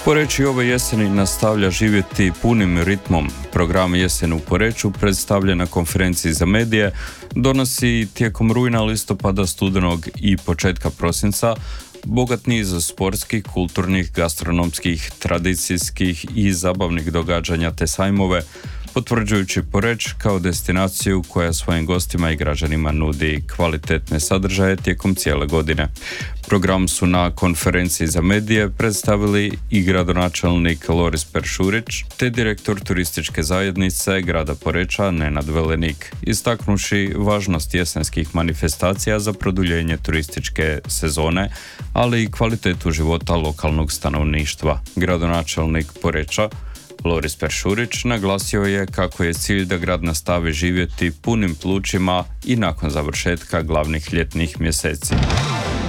Poreč ove jeseni nastavlja živjeti punim ritmom. Program Jesen u Poreču predstavljen na konferenciji za medije donosi tijekom rujna, listopada, studenog i početka prosinca bogat niz sportskih, kulturnih, gastronomskih, tradicijskih i zabavnih događanja te sajmove, potvrđujući Poreč kao destinaciju koja svojim gostima i građanima nudi kvalitetne sadržaje tijekom cijele godine. Program su na konferenciji za medije predstavili i gradonačelnik Loris Peršurić te direktor turističke zajednice grada Poreča Nenad Velenik, istaknuši važnost jesenskih manifestacija za produljenje turističke sezone, ali i kvalitetu života lokalnog stanovništva. Gradonačelnik Poreča Loris Peršurić naglasio je kako je cilj da grad nastavi živjeti punim plućima i nakon završetka glavnih ljetnih mjeseci.